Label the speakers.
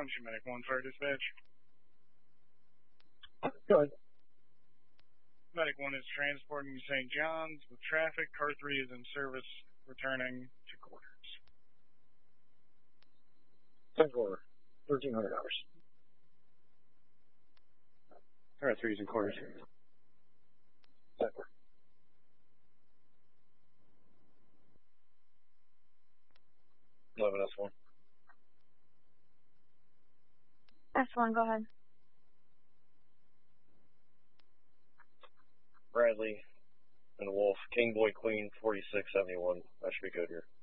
Speaker 1: Township Medic 1 for dispatch.
Speaker 2: Go ahead.
Speaker 1: Medic 1 is transporting to St. John's with traffic. Car 3 is in service, returning to quarters.
Speaker 2: Second quarter, $1,300.
Speaker 3: Car 3 is in quarters.
Speaker 2: Second quarter. S1.
Speaker 4: S1, go ahead.
Speaker 2: Bradley and Wolf, King Boy Queen 4671. That should be good here.